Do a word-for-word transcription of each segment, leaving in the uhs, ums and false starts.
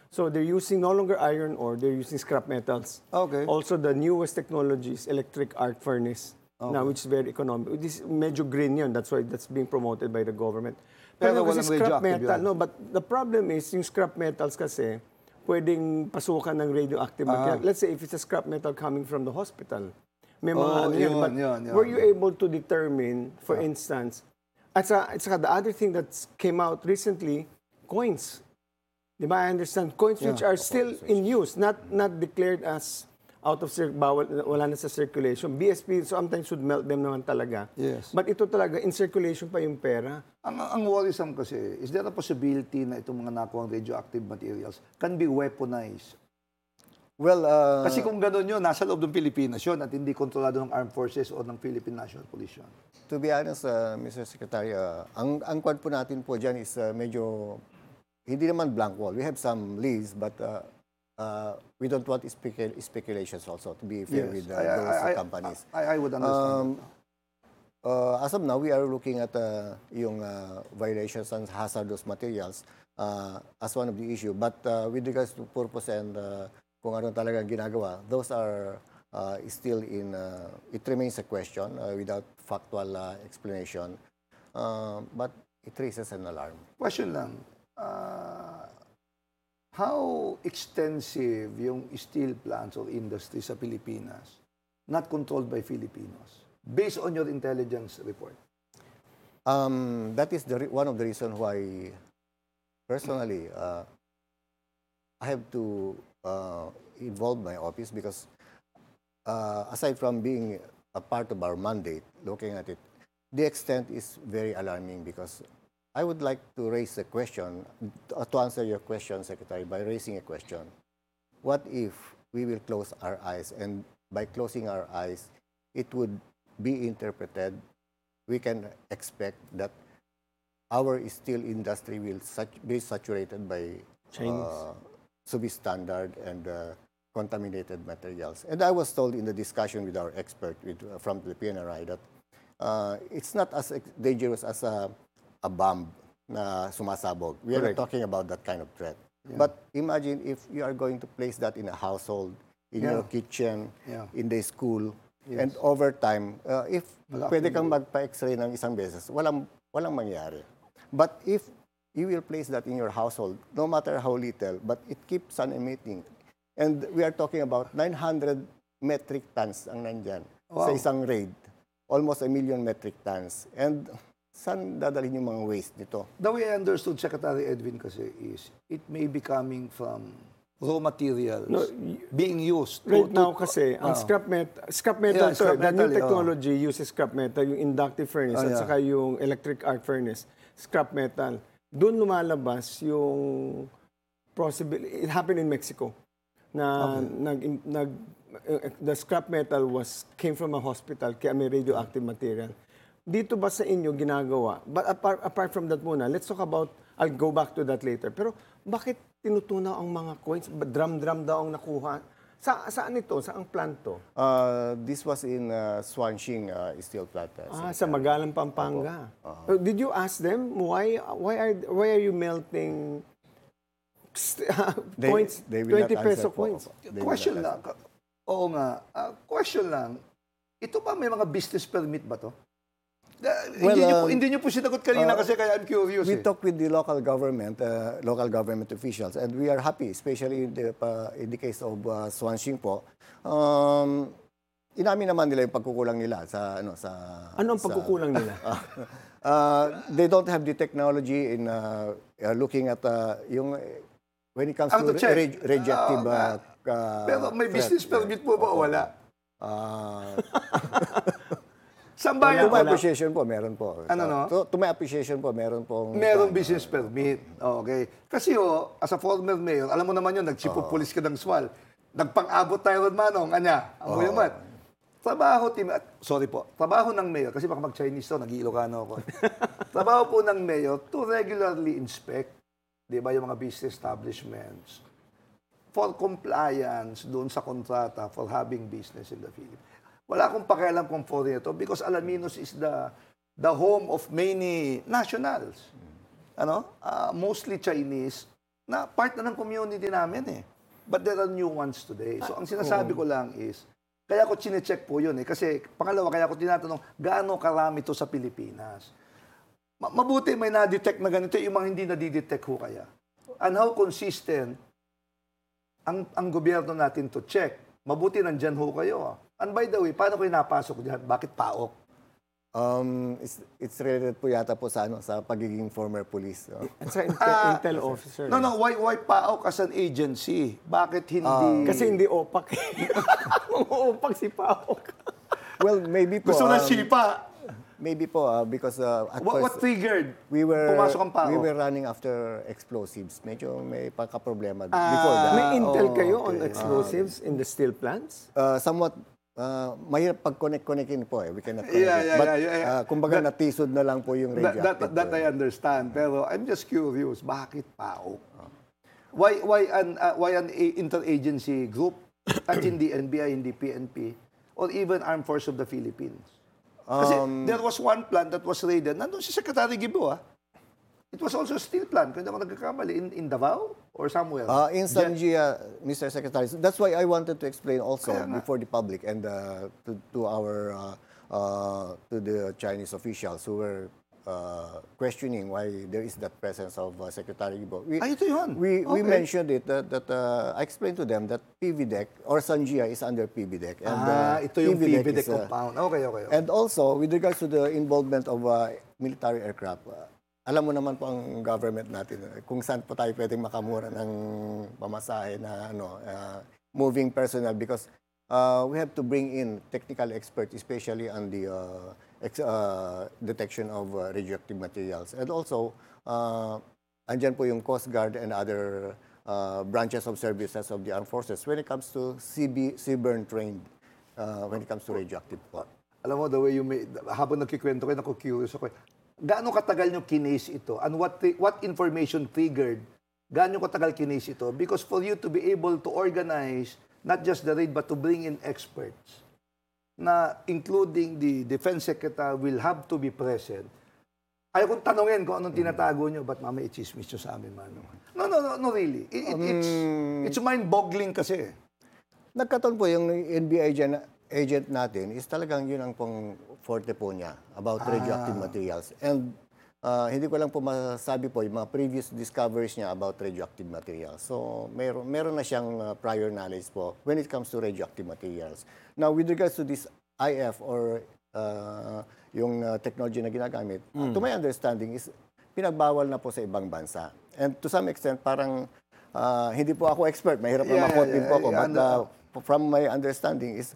So they're using no longer iron ore, they're using scrap metals. Okay. Also, the newest technology is electric arc furnace, Okay. now which is very economic. This is medyo green yun, that's why that's being promoted by the government. Pero kasi walang scrap radioactive metal, yun. no, but the problem is, yung scrap metals kasi, pwedeng pasukan ng radioactive Ah. material. Let's say if it's a scrap metal coming from the hospital, may mga Oh, ano yan. yun, But yun, yun. were you able to determine, for instance, at sa, at saka the other thing that came out recently, coins. Di ba? I understand. Coins which are still in use, not not declared as out of cir- bawal, wala na sa circulation. B S P sometimes would melt them naman talaga. Yes. But ito talaga, in circulation pa yung pera. Ang, ang worrisome kasi, is there a possibility na itong mga nakuha radioactive materials can be weaponized? Well, uh, Kasi kung gano'n yun, nasa loob ng Pilipinas yun at hindi kontrolado ng armed forces o ng Philippine National Police yun. to be honest, uh, Mister Secretary, uh, ang, ang kwan po natin po dyan is uh, medyo, hindi naman blank wall. We have some leads, but uh, uh, we don't want specul speculations also, to be fair with uh, I- I- those I- companies. I, I would understand. Um, uh, as of now, we are looking at uh, yung uh, violations and hazardous materials uh, as one of the issue. But uh, with regards to purpose and uh, kung ano talagang ginagawa, those are uh, still in, uh, it remains a question uh, without factual uh, explanation. Uh, but it raises an alarm. Question lang, uh, how extensive yung steel plants or industry sa Pilipinas not controlled by Filipinos? Based on your intelligence report. Um, that is the re one of the reasons why, personally, uh, I have to uh, involve my office because, uh, aside from being a part of our mandate, looking at it, the extent is very alarming because I would like to raise a question, uh, to answer your question, Secretary, by raising a question. What if we will close our eyes, and by closing our eyes, it would be interpreted, we can expect that our steel industry will sat be saturated by Chinese. uh, substandard and uh, contaminated materials. And I was told in the discussion with our expert with, uh, from the P N R I that uh, it's not as ex- dangerous as a, a bomb na sumasabog. We are not Correct. talking about that kind of threat. But imagine if you are going to place that in a household, in Yeah. your kitchen, Yeah. in the school, and over time, uh, if Malaki pwede kang magpa-x-ray ng isang beses, walang, walang mangyari. But if you will place that in your household, no matter how little, but it keeps on emitting. And we are talking about nine hundred metric tons ang nandyan sa Wow. isang raid. Almost a million metric tons. And saan dadalhin yung mga waste nito? The way I understood Secretary Edwin kasi is, it may be coming from raw materials No, being used. to- Right to- now kasi, ang Ah. scrap metal, scrap metal, Yeah, to, scrap the metal, new yeah. technology uses scrap metal, yung inductive furnace Ah, at yeah. saka yung electric arc furnace, scrap metal. Doon lumalabas yung possible, it happened in Mexico, na nag, nag, uh, the scrap metal was, came from a hospital, kaya may radioactive material. Dito ba sa inyo ginagawa? But apart, apart from that muna, let's talk about, I'll go back to that later. Pero bakit tinutunaw ang mga coins? Ba- Drum-drum daw ang nakuha. Sa, saan ito? Saan plant to? Uh, this was in uh, Swanxing uh, steel plant. uh, Ah, sa Magalang, Pampanga. Uh, Did you ask them why why are why are you melting They- coins, they will not twenty peso answer po. coins? They will Question not lang. Oo nga. Ah, question lang. Ito ba may mga business permit ba to? Da- Well, hindi, niyo po, um, hindi niyo po sinagot kanina uh, kasi kaya I'm curious. We eh. talked with the local government, uh, local government officials, and we are happy, especially in the, uh, in the case of uh, Swanxing po. Um, inamin naman nila yung pagkukulang nila sa ano sa Ano ang sa- pagkukulang nila? uh, they don't have the technology in uh, uh, looking at uh, yung uh, when it comes How to to check? re- rejective Oo uh, nga. uh, Pero may threat. business permit po ba o wala? Uh, Sa to bayan my wala. appreciation po, meron po. Ano, no? To, to my appreciation po, meron pong... Merong business permit. Okay. Kasi oh, as a former mayor, alam mo naman yun, nagsipupulis ka ng swal. Nagpang-abot tayo ron manong, anya, ang oh. man. Trabaho, team, at, sorry po, trabaho ng mayor, kasi baka mag-Chinese to, nag-Iilocano ako. Trabaho po ng mayor to regularly inspect, di ba, yung mga business establishments for compliance doon sa kontrata for having business in the Philippines. Wala akong pakialam kung foreign ito because Alaminos is the the home of many nationals. Ano? Uh, mostly Chinese na part na ng community namin eh. But there are new ones today. So ang sinasabi ko lang is, kaya ko chinecheck po yun eh. Kasi pangalawa, kaya ko tinatanong, gaano karami to sa Pilipinas? Ma- mabuti may na-detect na ganito, yung mga hindi na-detect ho kaya. And how consistent ang, ang gobyerno natin to check. Mabuti nandyan ho kayo. And by the way, paano kayo napasok diyan? Bakit paok? Um, it's, it's related po yata po sa, ano, sa pagiging former police. Uh, At sa intel, intel officer. No, no, why, why paok as an agency? Bakit hindi... Kasi hindi opak. Mga opak si Paok. well, maybe po. Gusto na um, sipa. Maybe po, uh, because uh, at What, what first, triggered? we were, Pumasok ang paok. we were running after explosives. Medyo may pagka-problema before that. May intel oh, kayo okay. on explosives in the steel plants? Uh, somewhat, uh, mahirap pag-connect-connectin po eh. We cannot connect Yeah, it. yeah, But, yeah, yeah. uh, kumbaga, natisod na lang po yung That, radioactive. that, that po, I eh. understand. Pero I'm just curious, bakit paok? Why why an uh, why an a- interagency group at hindi N B I, hindi P N P, or even Armed Force of the Philippines? Kasi Um, there was one plant that was raided. Nandun si Secretary Gibo, ah. It was also a steel plant, kung hindi ako nagkakamali, in, in Davao or somewhere. Uh, in Sanjia, Mister Secretary, that's why I wanted to explain also Kaya nga. before the public and uh, to, to our uh, uh, to the Chinese officials who were uh, questioning why there is that presence of uh, Secretary Ibo. We, Ah, ito yun. We, we Okay. mentioned it that, that uh, I explained to them that P V D E C or Sanjia is under P V D E C. And, ah, uh, ito yung P V D E is, uh, compound. Okay, okay, okay. And also, with regards to the involvement of uh, military aircraft, uh, alam mo naman po ang government natin, uh, kung saan po tayo pwedeng makamura ng pamasahe na ano, uh, moving personnel because uh, we have to bring in technical experts, especially on the uh, ex- uh, detection of uh, radioactive materials. And also, uh, andyan po yung Coast Guard and other uh, branches of services of the armed forces when it comes to C B, seaborne trained, uh, when it comes to radioactive po. Alam mo, the way you may, habang nagkikwento kayo, naku-curious ako. Gaano katagal nyo kinase ito? And what tri- what information triggered? Gaano katagal kinase ito? Because for you to be able to organize not just the raid but to bring in experts na including the Defense Secretary will have to be present. Ayaw kong tanungin kung anong tinatago nyo, ba't mamaya i-chismis nyo sa amin, Mano? No, no, no, no really. It, it, it's, it's mind-boggling kasi. Nagkataon po yung N B I agent, agent natin is talagang yun ang pong forte po niya about radioactive materials. And uh, hindi ko lang po masabi po yung mga previous discoveries niya about radioactive materials. So meron, meron na siyang uh, prior knowledge po when it comes to radioactive materials. Now with regards to this I F or uh, yung uh, technology na ginagamit, uh, to my understanding is pinagbawal na po sa ibang bansa. And to some extent, parang uh, hindi po ako expert, mahirap Yeah, na makot din yeah, po ako. yeah, But ano- uh, from my understanding is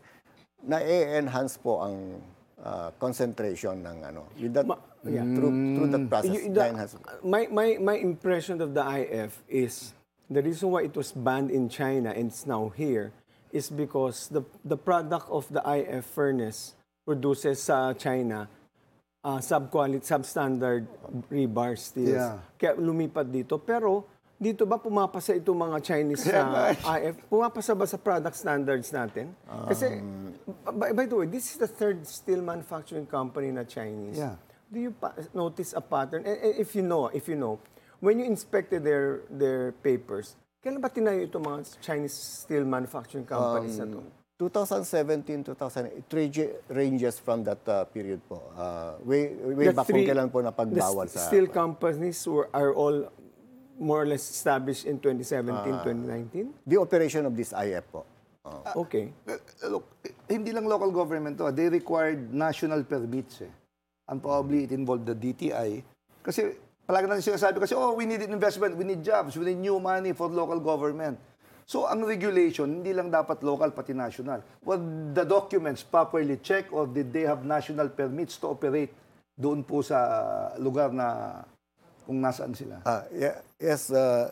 na-enhance po ang uh, concentration ng ano with that Ma- yeah. through through that process. You- the- na-enhance. my, my, my impression of the I F is the reason why it was banned in China and it's now here is because the, the product of the I F furnace produces sa China uh, sub-quality, substandard rebar steels. Yeah. Kaya lumipat dito. Pero dito ba pumapasa itong mga Chinese sa I F? Pumapasa ba sa product standards natin? Kasi, by, by the way, this is the third steel manufacturing company na Chinese. Yeah. Do you pa- notice a pattern? And, and if you know, if you know, when you inspected their their papers, kailan ba tinayo itong mga Chinese steel manufacturing companies na to? twenty seventeen, two thousand eight, it range- ranges from that uh, period po. Uh, way way The back kung three- kailan po the napagbawal s- sa... steel companies were, are all more or less established in twenty seventeen, twenty nineteen? The operation of this I F po. Okay. Uh, Look, hindi lang local government to. ah. They required national permits eh. And probably it involved the D T I. Kasi palagi natin sinasabi kasi, oh, we need investment, we need jobs, we need new money for local government. So ang regulation, hindi lang dapat local, pati national. Were the documents properly checked or did they have national permits to operate doon po sa lugar na kung nasaan sila? Ah, yeah, yes, uh,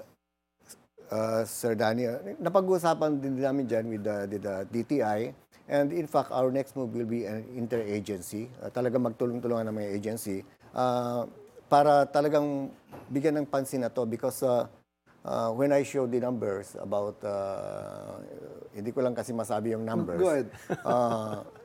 uh, Sir Danny. uh, Napag-uusapan din namin dyan with the, with the D T I. And in fact, our next move will be an interagency. Uh, talagang magtulong-tulungan ng mga agency uh, para talagang bigyan ng pansin na to because uh, uh, when I show the numbers about, uh, hindi ko lang kasi masabi yung numbers. Go ahead. uh,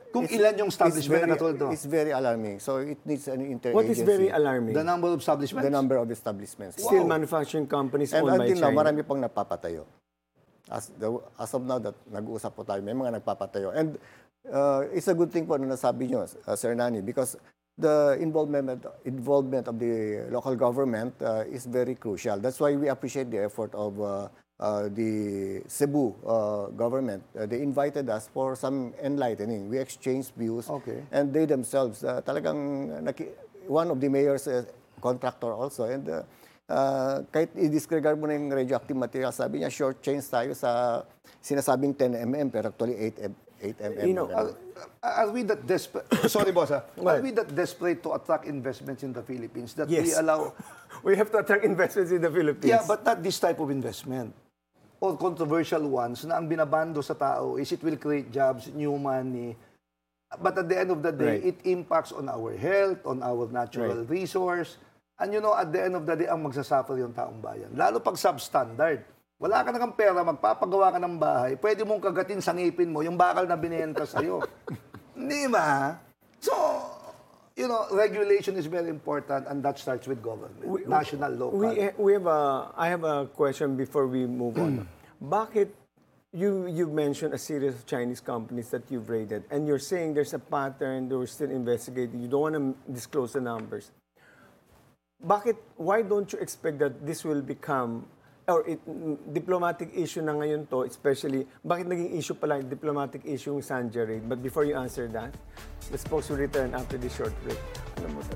Kung ilan yung It's establishment very, na katulad to? it's very alarming. So it needs an interagency. What is very alarming? The number of establishments? The number of establishments. Still manufacturing companies And owned by until now, China. marami pang napapatayo. As, the, as of now, that nag-uusap po tayo, may mga nagpapatayo. And uh, it's a good thing po na nasabi nyo, uh, Sir Nani, because the involvement involvement of the local government uh, is very crucial. That's why we appreciate the effort of uh, uh, the Cebu uh, government. Uh, they invited us for some enlightening. We exchanged views. Okay. And they themselves, uh, talagang, naki, one of the mayor's uh, contractor also. And uh, uh, kahit i-disregard mo na yung radioactive material, sabi niya, short change tayo sa sinasabing ten millimeters, pero actually eight millimeters. You know, Are, are we that desperate? Sorry, boss. ah. Are we that desperate to attract investments in the Philippines that we Yes. allow? We have to attract investments in the Philippines. Yeah, but not this type of investment. Or controversial ones na ang binabando sa tao is it will create jobs, new money. But at the end of the day, Right. it impacts on our health, on our natural resource. And you know, at the end of the day, ang magsasuffer yung taong bayan. Lalo pag substandard. Wala ka nang pera, magpapagawa ka ng bahay, pwede mong kagatin sa ngipin mo yung bakal na binenta sa'yo. Di ba? So, you know, regulation is very important and that starts with government. National, local. We, we have a, I have a question before we move on. Bakit you you mentioned a series of Chinese companies that you've raided and you're saying there's a pattern, they're still investigating, you don't want to disclose the numbers. Bakit, why don't you expect that this will become, or it, diplomatic issue na ngayon to, especially, bakit naging issue pala, diplomatic issue yung Sanja raid? But before you answer that, let's pause to return after this short break. Ano mo to?